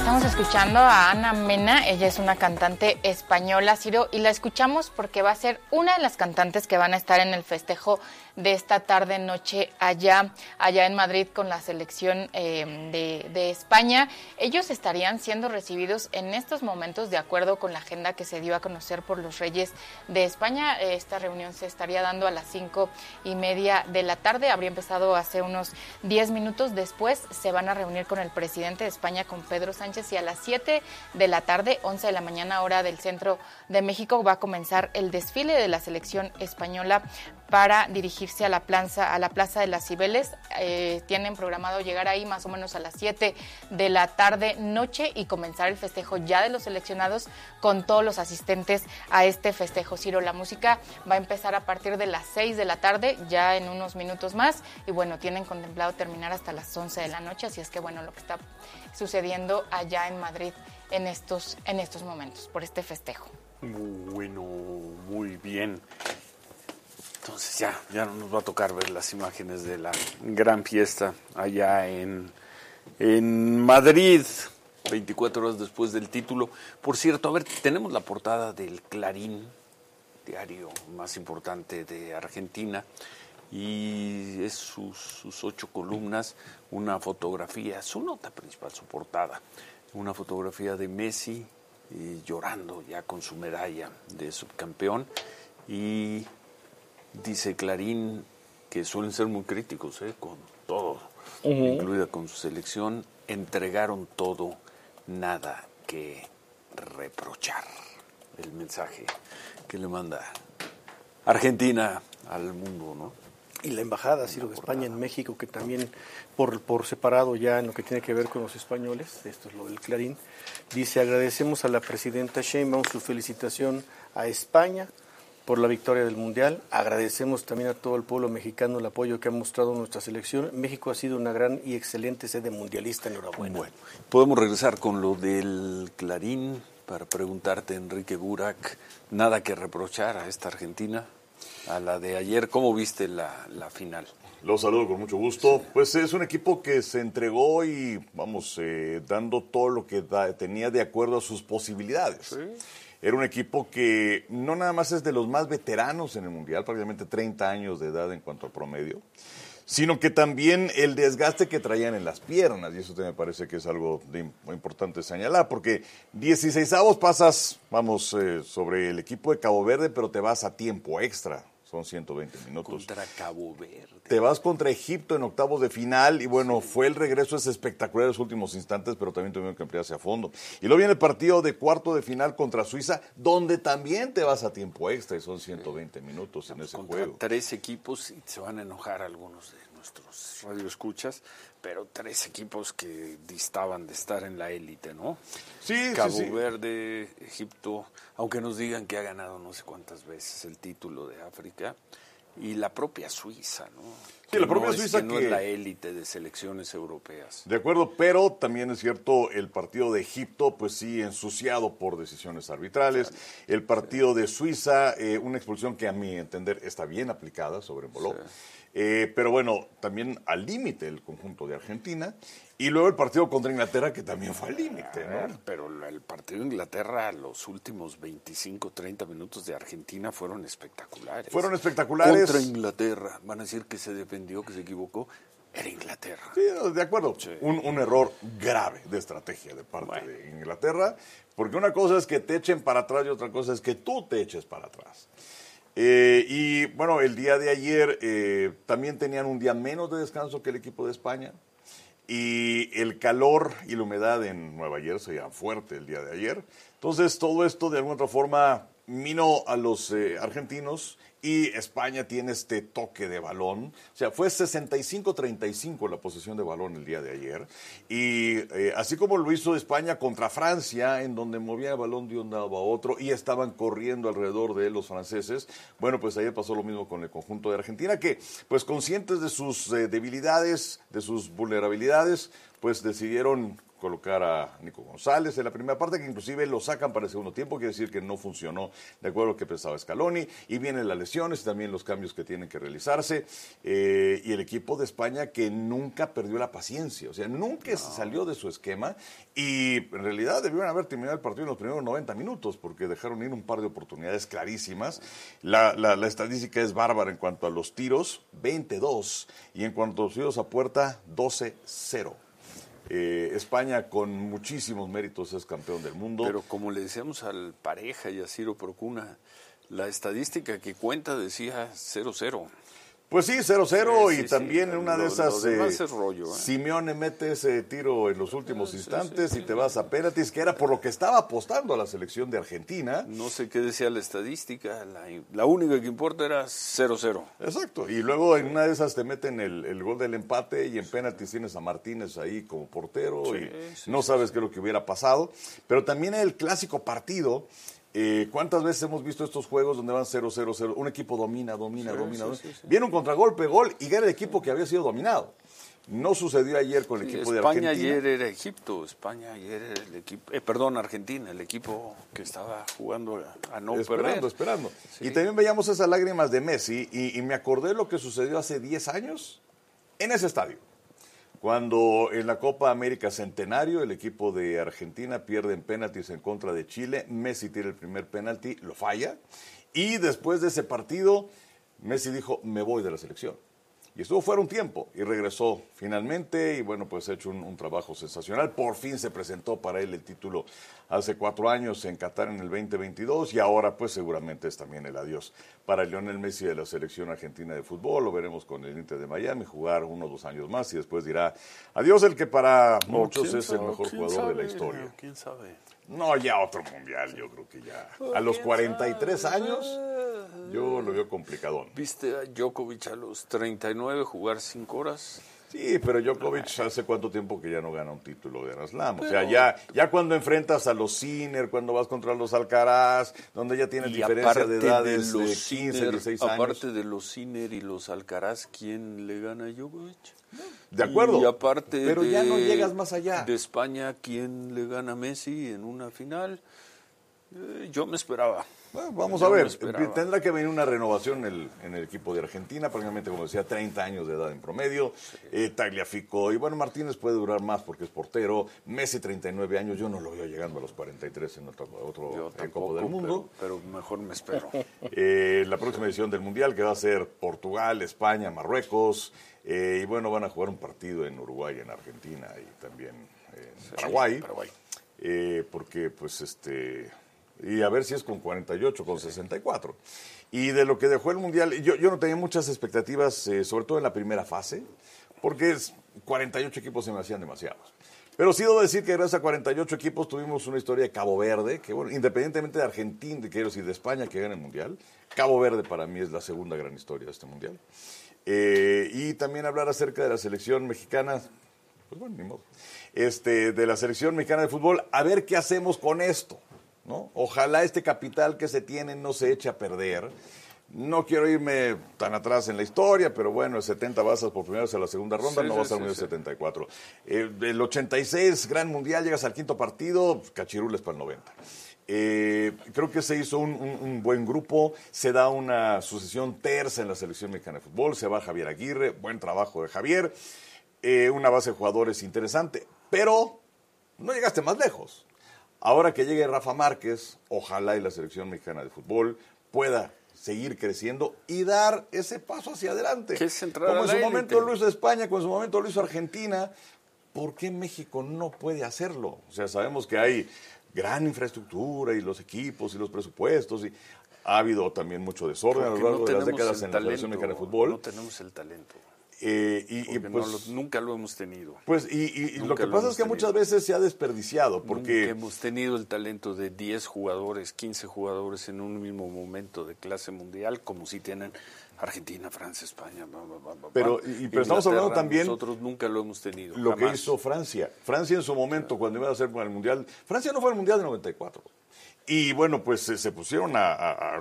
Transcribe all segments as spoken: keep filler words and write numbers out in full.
Estamos escuchando a Ana Mena, ella es una cantante española, Ciro, y la escuchamos porque va a ser una de las cantantes que van a estar en el festejo de esta tarde noche allá, allá en Madrid con la selección eh, de, de España. Ellos estarían siendo recibidos en estos momentos de acuerdo con la agenda que se dio a conocer por los Reyes de España. Esta reunión se estaría dando a las cinco y media de la tarde, habría empezado hace unos diez minutos. Después se van a reunir con el presidente de España, con Pedro Sánchez, y a las siete de la tarde, once de la mañana, hora del centro de México, va a comenzar el desfile de la selección española para dirigirse a la plaza, a la Plaza de las Cibeles. Eh, tienen programado llegar ahí más o menos a las siete de la tarde noche y comenzar el festejo ya de los seleccionados con todos los asistentes a este festejo. Ciro, la música va a empezar a partir de las seis de la tarde, ya en unos minutos más, y bueno, tienen contemplado terminar hasta las once de la noche, así es que bueno, lo que está sucediendo allá en Madrid en estos, en estos momentos, por este festejo. Bueno, muy bien. Entonces ya, ya no nos va a tocar ver las imágenes de la gran fiesta allá en, en Madrid, veinticuatro horas después del título. Por cierto, a ver, tenemos la portada del Clarín, diario más importante de Argentina, y es sus, sus ocho columnas, una fotografía, su nota principal, su portada, una fotografía de Messi eh, llorando ya con su medalla de subcampeón, y dice Clarín que suelen ser muy críticos eh, con todo, uh-huh. incluida con su selección, entregaron todo, nada que reprochar. El mensaje que le manda Argentina al mundo, ¿no? Y la embajada, Ciro, de España en México, que también por, por separado ya en lo que tiene que ver con los españoles, esto es lo del Clarín, dice: agradecemos a la presidenta Sheinbaum su felicitación a España por la victoria del Mundial. Agradecemos también a todo el pueblo mexicano el apoyo que ha mostrado nuestra selección. México ha sido una gran y excelente sede mundialista. Enhorabuena. Bueno, podemos regresar con lo del Clarín para preguntarte, Enrique Burak, nada que reprochar a esta Argentina, a la de ayer. ¿Cómo viste la, la final? Los saludo con mucho gusto. Sí. Pues es un equipo que se entregó y, vamos, eh, dando todo lo que da, tenía de acuerdo a sus posibilidades. Sí. Era un equipo que no nada más es de los más veteranos en el Mundial, prácticamente treinta años de edad en cuanto al promedio, sino que también el desgaste que traían en las piernas, y eso me parece que es algo de, muy importante señalar, porque dieciseisavos pasas, vamos, eh, sobre el equipo de Cabo Verde, pero te vas a tiempo extra. Son ciento veinte minutos. Contra Cabo Verde. Te vas contra Egipto en octavos de final y bueno, sí. fue el regreso, es espectacular en los últimos instantes, pero también tuvieron que ampliarse a fondo. Y luego viene el partido de cuarto de final contra Suiza, donde también te vas a tiempo extra y son ciento veinte sí. minutos en ese contra juego. Tres equipos, y se van a enojar algunos de nuestros radioescuchas, pero tres equipos que distaban de estar en la élite, ¿no? Sí, Cabo sí, sí. Verde, Egipto, aunque nos digan que ha ganado no sé cuántas veces el título de África, y la propia Suiza, ¿no? Sí, que la propia no Suiza es, que, que no es la élite de selecciones europeas. De acuerdo, pero también es cierto, el partido de Egipto, pues sí, ensuciado por decisiones arbitrales. Sí. El partido sí. de Suiza, eh, una expulsión que a mi entender está bien aplicada sobre Embolo. Sí. Eh, pero bueno, también al límite el conjunto de Argentina. Y luego el partido contra Inglaterra, que también fue al límite, ¿no? Pero el partido de Inglaterra, los últimos veinticinco, treinta minutos de Argentina fueron espectaculares. Fueron espectaculares. Contra Inglaterra. Van a decir que se defendió, que se equivocó. Era Inglaterra. Sí, de acuerdo. Sí. Un, un error grave de estrategia de parte bueno. de Inglaterra. Porque una cosa es que te echen para atrás y otra cosa es que tú te eches para atrás. Eh, y bueno, el día de ayer eh, también tenían un día menos de descanso que el equipo de España. Y el calor y la humedad en Nueva Jersey era fuerte el día de ayer. Entonces, todo esto de alguna otra forma minó a los eh, argentinos y España tiene este toque de balón. O sea, fue sesenta y cinco treinta y cinco la posesión de balón el día de ayer. Y eh, así como lo hizo España contra Francia, en donde movía el balón de un lado a otro y estaban corriendo alrededor de los franceses, bueno, pues ayer pasó lo mismo con el conjunto de Argentina, que pues conscientes de sus eh, debilidades, de sus vulnerabilidades, pues decidieron colocar a Nico González en la primera parte, que inclusive lo sacan para el segundo tiempo, quiere decir que no funcionó de acuerdo a lo que pensaba Scaloni, y vienen las lesiones y también los cambios que tienen que realizarse, eh, y el equipo de España que nunca perdió la paciencia, o sea, nunca no. se salió de su esquema, y en realidad debieron haber terminado el partido en los primeros noventa minutos, porque dejaron ir un par de oportunidades clarísimas. La, la, la estadística es bárbara en cuanto a los tiros, veintidós, y en cuanto a los tiros a puerta, doce cero. Eh, España con muchísimos méritos es campeón del mundo. Pero como le decíamos al Pareja y a Ciro Procuna, la estadística que cuenta decía cero cero. Pues sí, cero cero, sí, y sí, también sí. en una Lo, de esas, eh, es rollo, ¿eh? Simeone mete ese tiro en los últimos sí, instantes sí, sí, y te sí. vas a penaltis, que era por lo que estaba apostando a la selección de Argentina. No sé qué decía la estadística, la, la única que importa era cero cero. Exacto, y luego en una de esas te meten el, el gol del empate y en penaltis tienes a Martínez ahí como portero sí, y sí, no sabes sí. qué es lo que hubiera pasado. Pero también el clásico partido... Eh, ¿Cuántas veces hemos visto estos juegos donde van cero cero cero? Un equipo domina, domina, sí, domina. Sí, sí, sí. Viene un contragolpe, gol y gana el equipo que había sido dominado. No sucedió ayer con el sí, equipo de Argentina. España ayer era Egipto, España ayer era el equipo, eh, perdón, Argentina, el equipo que estaba jugando a, a no esperando, perder. Esperando, sí. Y también veíamos esas lágrimas de Messi y, y me acordé de lo que sucedió hace diez años en ese estadio. Cuando en la Copa América Centenario el equipo de Argentina pierde en penaltis en contra de Chile, Messi tira el primer penalti, lo falla, y después de ese partido Messi dijo, me voy de la selección. Y estuvo fuera un tiempo y regresó finalmente y bueno, pues ha hecho un, un trabajo sensacional. Por fin se presentó para él el título hace cuatro años en Qatar en el veinte veintidós y ahora pues seguramente es también el adiós para Lionel Messi de la selección argentina de fútbol. Lo veremos con el Inter de Miami jugar uno o dos años más y después dirá adiós el que para muchos es el mejor jugador sabe, de la historia. ¿Quién sabe? No, ya otro mundial, yo creo que ya. A los cuarenta y tres años, yo lo veo complicadón. ¿Viste a Djokovic a los treinta y nueve jugar cinco horas? Sí, pero Djokovic hace cuánto tiempo que ya no gana un título de Grand Slam. Pero, o sea, ya, ya cuando enfrentas a los Sinner, cuando vas contra los Alcaraz, donde ya tienes diferencia de edades de, de quince, Sinner, dieciséis años. Aparte de los Sinner y los Alcaraz, ¿quién le gana a Djokovic? De acuerdo, y aparte pero de, ya no llegas más allá. De España, ¿quién le gana a Messi en una final? Eh, yo me esperaba. Bueno, vamos yo a ver, tendrá que venir una renovación en el, en el equipo de Argentina, prácticamente como decía, treinta años de edad en promedio, sí. eh, Tagliafico, y bueno, Martínez puede durar más porque es portero, Messi treinta y nueve años, yo no lo veo llegando a los cuarenta y tres en otro, otro Copa del Mundo. Pero, pero mejor me espero. eh, la próxima edición del Mundial que va a ser Portugal, España, Marruecos, eh, y bueno, van a jugar un partido en Uruguay, en Argentina y también en sí, Paraguay, Paraguay. Eh, porque pues este... y a ver si es con cuarenta y ocho, con sesenta y cuatro. Y de lo que dejó el Mundial, yo, yo no tenía muchas expectativas, eh, sobre todo en la primera fase, porque es, cuarenta y ocho equipos se me hacían demasiados. Pero sí debo decir que gracias a cuarenta y ocho equipos tuvimos una historia de Cabo Verde, que bueno, independientemente de Argentina, quiero decir, de España que gana el Mundial, Cabo Verde para mí es la segunda gran historia de este Mundial. Eh, y también hablar acerca de la selección mexicana, pues bueno, ni modo, este, de la selección mexicana de fútbol, a ver qué hacemos con esto. ¿No? Ojalá este capital que se tiene no se eche a perder. No quiero irme tan atrás en la historia, pero bueno, el setenta basas por primera vez a la segunda ronda, sí, no sí, vas a unir sí, el setenta y cuatro. El, el ochenta y seis, gran mundial, llegas al quinto partido, cachirules para el noventa. Eh, creo que se hizo un, un, un buen grupo, se da una sucesión tersa en la selección mexicana de fútbol, se va Javier Aguirre, buen trabajo de Javier, eh, una base de jugadores interesante, pero no llegaste más lejos. Ahora que llegue Rafa Márquez, ojalá y la selección mexicana de fútbol pueda seguir creciendo y dar ese paso hacia adelante. ¿Qué es entrar como a en la su élite? momento lo hizo España, como en su momento lo hizo Argentina. ¿Por qué México no puede hacerlo? O sea, sabemos que hay gran infraestructura y los equipos y los presupuestos y ha habido también mucho desorden a lo largo no de las décadas en talento, la selección mexicana de fútbol. No tenemos el talento. Eh, y, y pues, no lo, nunca lo hemos tenido. Pues y, y, y lo que lo pasa es que tenido. muchas veces se ha desperdiciado porque nunca hemos tenido el talento de diez jugadores, quince jugadores en un mismo momento de clase mundial, como si tienen Argentina, Francia, España. Bla, bla, bla, bla, pero y, pero estamos hablando también nosotros nunca lo hemos tenido. Lo jamás. que hizo Francia. Francia en su momento, cuando iba a hacer el mundial, Francia no fue al mundial de noventa y cuatro. Y bueno, pues se, se pusieron a, a, a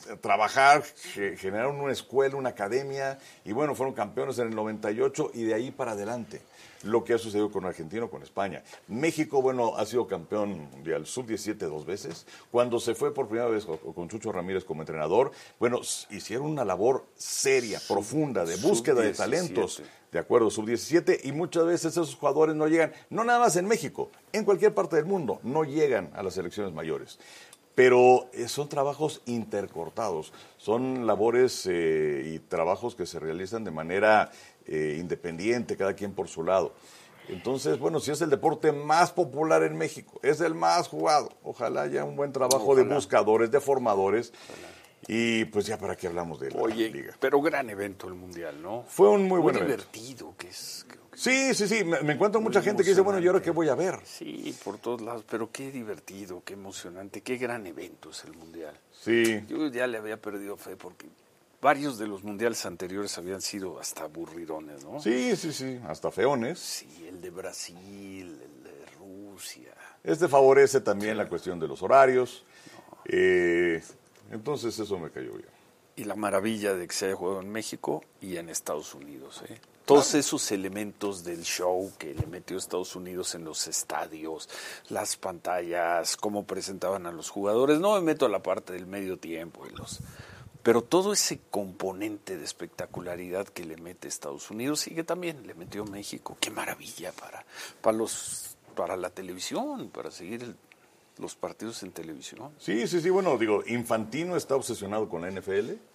trabajar, generaron una escuela, una academia, y bueno, fueron campeones en el noventa y ocho y de ahí para adelante. Lo que ha sucedido con Argentina o con España. México, bueno, ha sido campeón mundial sub diecisiete dos veces. Cuando se fue por primera vez con Chucho Ramírez como entrenador, bueno, hicieron una labor seria, sub, profunda, de búsqueda de talentos, de acuerdo, sub diecisiete, y muchas veces esos jugadores no llegan, no nada más en México, en cualquier parte del mundo, no llegan a las selecciones mayores. Pero eh, son trabajos intercortados, son labores eh, y trabajos que se realizan de manera eh, independiente, cada quien por su lado. Entonces, bueno, si es el deporte más popular en México, es el más jugado, ojalá haya un buen trabajo ojalá. de buscadores, de formadores. Ojalá. Y pues ya para qué hablamos de la Oye, liga. Pero gran evento el Mundial, ¿no? Fue un muy, muy buen divertido evento. Que es, que Sí, sí, sí, me, me encuentro mucha gente que dice, bueno, ¿y ahora qué voy a ver? Sí, por todos lados, pero qué divertido, qué emocionante, qué gran evento es el Mundial. Sí. Yo ya le había perdido fe porque varios de los mundiales anteriores habían sido hasta aburridones, ¿no? Sí, sí, sí, hasta feones. Sí, el de Brasil, el de Rusia. Este favorece también sí. la cuestión de los horarios. No. Eh, entonces eso me cayó bien. Y la maravilla de que se haya jugado en México y en Estados Unidos, ¿eh? Todos esos elementos del show que le metió Estados Unidos en los estadios, las pantallas, cómo presentaban a los jugadores. No me meto a la parte del medio tiempo y los... Pero todo ese componente de espectacularidad que le mete Estados Unidos y que también le metió México. Qué maravilla para, para, los, para la televisión, para seguir el, los partidos en televisión. Sí, sí, sí. Bueno, digo, Infantino está obsesionado con la N F L.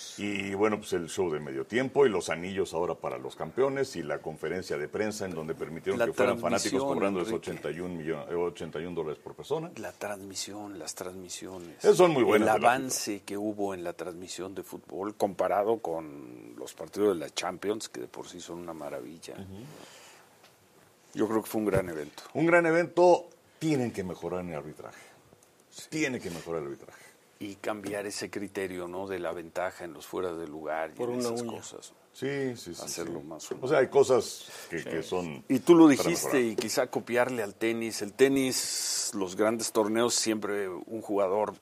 Y bueno, pues el show de medio tiempo y los anillos ahora para los campeones y la conferencia de prensa en donde permitieron la que fueran fanáticos cobrando esos ochenta y un dólares por persona. La transmisión, las transmisiones. Esos son muy buenas. El avance que hubo en la transmisión de fútbol comparado con los partidos de la Champions, que de por sí son una maravilla. Uh-huh. Yo creo que fue un gran evento. Un gran evento. Tienen que mejorar en el arbitraje. Sí. Tiene que mejorar el arbitraje. Y cambiar ese criterio, ¿no? De la ventaja en los fuera de lugar y por en una esas uña. cosas. Sí, sí, sí. Hacerlo sí. más humano. O sea, hay cosas que, sí. que son... Y tú lo dijiste, y quizá copiarle al tenis. El tenis, los grandes torneos, siempre un jugador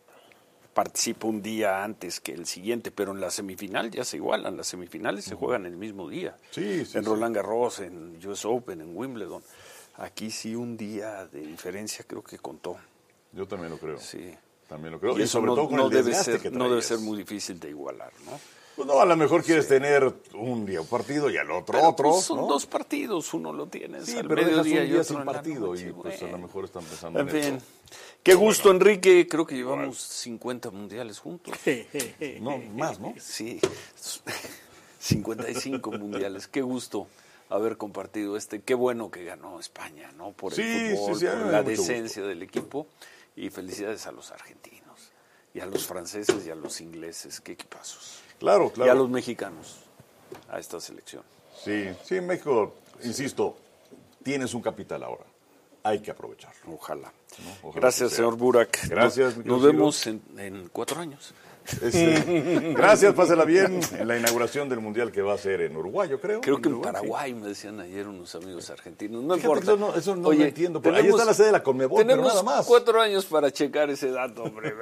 participa un día antes que el siguiente, pero en la semifinal ya se igualan. Las semifinales uh-huh. se juegan el mismo día. Sí, sí, en sí. Roland Garros, en U S Open, en Wimbledon. Aquí sí un día de diferencia creo que contó. Yo también lo creo. Sí. También lo creo. Y, y sobre no, todo con no el debe desgaste ser, que no debe ser muy difícil de igualar, ¿no? Pues no, a lo mejor quieres sí. tener un día un partido y al otro pero otro. Pues son ¿no? dos partidos, uno lo tienes sí, al pero mediodía un y día otro sin partido noche, y pues bueno. a lo mejor están pensando en en fin. eso. Qué gusto, bueno. Enrique. Creo que llevamos bueno. cincuenta mundiales juntos. No, más, ¿no? Sí, cincuenta y cinco mundiales. Qué gusto haber compartido este. Qué bueno que ganó España, ¿no? Por el sí, fútbol, sí, sí, por la decencia del equipo. Y felicidades a los argentinos, y a los franceses, y a los ingleses. Qué equipazos. Claro, claro. Y a los mexicanos, a esta selección. Sí, sí, México, insisto, tienes un capital ahora. Hay que aprovecharlo. Ojalá. ¿No? Ojalá Gracias, señor Burak. Gracias. Nos, nos vemos en, en cuatro años. Este, gracias, pásela bien en la inauguración del Mundial que va a ser en Uruguay, yo creo. Creo en que en Uruguay, Paraguay, sí. me decían ayer unos amigos argentinos. No Fíjate importa. Eso no, eso no Oye, lo entiendo. Pero tenemos, ahí está la sede de la Conmebol, pero tenemos nada más. cuatro años para checar ese dato, hombre.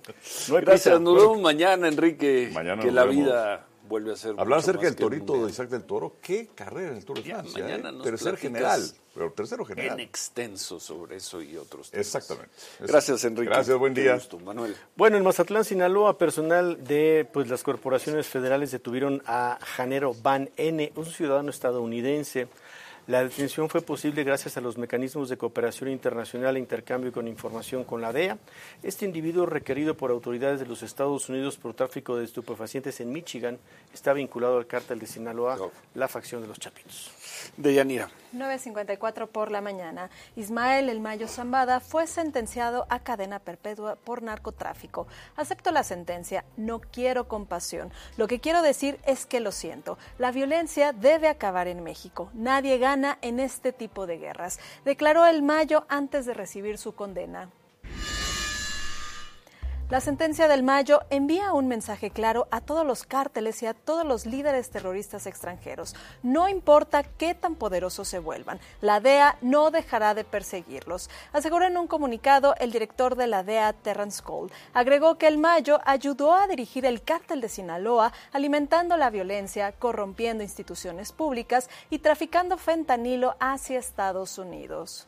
No hay Gracias, prisa. nos vemos mañana, Enrique. Mañana que nos la vemos. vida vuelve a ser Hablar mucho acerca más del que el torito mundial. de Isaac del Toro. Qué carrera en el Tour de Ya, Francia. mañana ¿eh? nos Tercer platicas general. Pero tercero general. En extenso sobre eso y otros temas. Exactamente. Gracias, Enrique. Gracias, buen Qué día. gusto, Manuel. Bueno, en Mazatlán, Sinaloa, personal de pues las corporaciones federales detuvieron a Janero Van N., un ciudadano estadounidense. La detención fue posible gracias a los mecanismos de cooperación internacional e intercambio con información con la D E A. Este individuo, requerido por autoridades de los Estados Unidos por tráfico de estupefacientes en Michigan, está vinculado al cártel de Sinaloa, No. la facción de los Chapitos. Deyanira. nueve cincuenta y cuatro por la mañana. Ismael El Mayo Zambada fue sentenciado a cadena perpetua por narcotráfico. Acepto la sentencia, no quiero compasión. Lo que quiero decir es que lo siento. La violencia debe acabar en México. Nadie gana en este tipo de guerras, declaró El Mayo antes de recibir su condena. La sentencia del Mayo envía un mensaje claro a todos los cárteles y a todos los líderes terroristas extranjeros. No importa qué tan poderosos se vuelvan, la D E A no dejará de perseguirlos. Aseguró en un comunicado el director de la D E A, Terrence Cole. Agregó que el Mayo ayudó a dirigir el cártel de Sinaloa, alimentando la violencia, corrompiendo instituciones públicas y traficando fentanilo hacia Estados Unidos.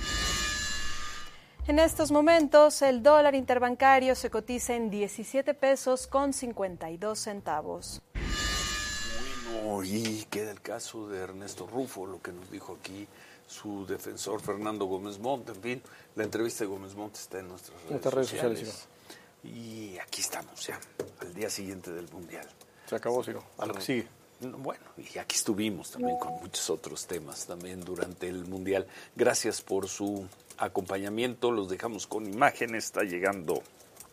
En estos momentos, el dólar interbancario se cotiza en diecisiete pesos con cincuenta y dos centavos. Bueno, y queda el caso de Ernesto Rufo, lo que nos dijo aquí su defensor Fernando Gómez Montt. En fin, la entrevista de Gómez Montt está en nuestras redes, nuestras redes sociales. sociales y aquí estamos ya, al día siguiente del Mundial. Se acabó, Ciro. A lo que sigue. Bueno, y aquí estuvimos también con muchos otros temas también durante el Mundial. Gracias por su acompañamiento. Los dejamos con imágenes. Está llegando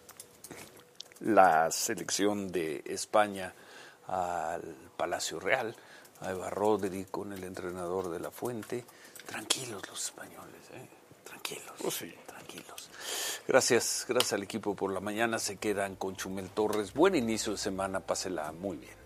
la selección de España al Palacio Real. A Eva Rodri con el entrenador de la Fuente. Tranquilos los españoles, ¿eh? Tranquilos. Oh, sí. Tranquilos. Gracias, gracias al equipo por la mañana. Se quedan con Chumel Torres. Buen inicio de semana. Pásela muy bien.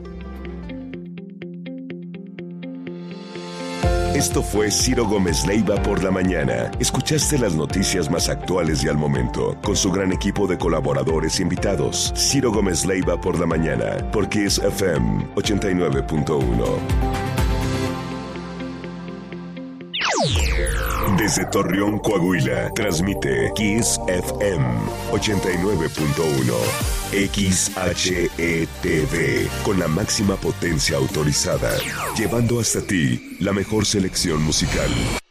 Esto fue Ciro Gómez Leiva por la mañana. Escuchaste las noticias más actuales y al momento, con su gran equipo de colaboradores e invitados. Ciro Gómez Leiva por la mañana, por Kiss F M ochenta y nueve punto uno. Desde Torreón, Coahuila, transmite Kiss F M ochenta y nueve punto uno. X H E T V, con la máxima potencia autorizada, llevando hasta ti la mejor selección musical.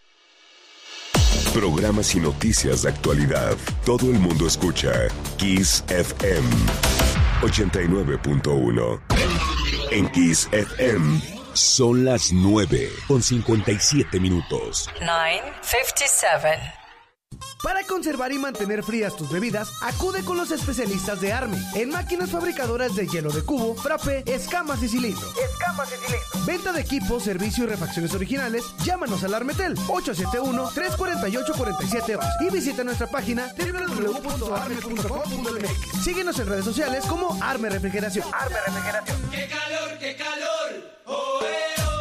Programas y noticias de actualidad. Todo el mundo escucha Kiss F M ochenta y nueve punto uno. En Kiss F M son las nueve con cincuenta y siete minutos. nueve cincuenta y siete. Para conservar y mantener frías tus bebidas, acude con los especialistas de Arme en máquinas fabricadoras de hielo de cubo, frappé, escamas y cilindros. Escamas y cilindros. Venta de equipos, servicio y refacciones originales. Llámanos al Armetel ocho siete uno, tres cuatro ocho, cuatro siete once y visita nuestra página doble u doble u doble u punto arme punto com punto m x. Síguenos en redes sociales como Arme Refrigeración. Arme Refrigeración. ¡Qué calor, qué calor! ¡Oh, eh, oh!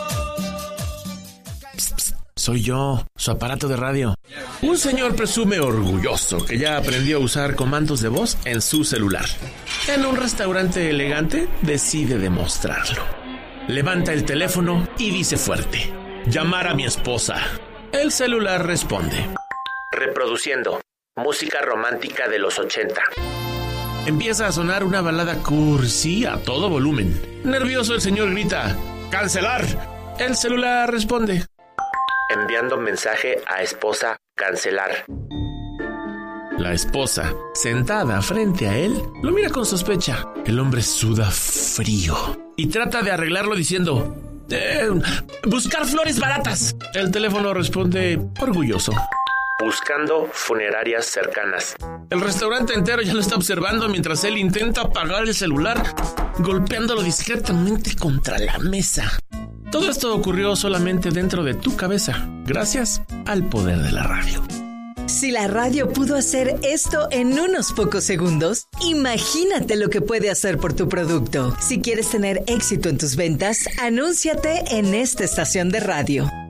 Psst, psst. Soy yo, su aparato de radio. Un señor presume orgulloso que ya aprendió a usar comandos de voz en su celular. En un restaurante elegante decide demostrarlo. Levanta el teléfono y dice fuerte: llamar a mi esposa. El celular responde: reproduciendo música romántica de los ochenta. Empieza a sonar una balada cursi a todo volumen. Nervioso el señor grita: ¡cancelar! El celular responde: enviando mensaje a esposa, cancelar. La esposa, sentada frente a él, lo mira con sospecha. El hombre suda frío y trata de arreglarlo diciendo: eh, buscar flores baratas. El teléfono responde orgulloso: buscando funerarias cercanas. El restaurante entero ya lo está observando mientras él intenta apagar el celular, golpeándolo discretamente contra la mesa. Todo esto ocurrió solamente dentro de tu cabeza, gracias al poder de la radio. Si la radio pudo hacer esto en unos pocos segundos, imagínate lo que puede hacer por tu producto. Si quieres tener éxito en tus ventas, anúnciate en esta estación de radio.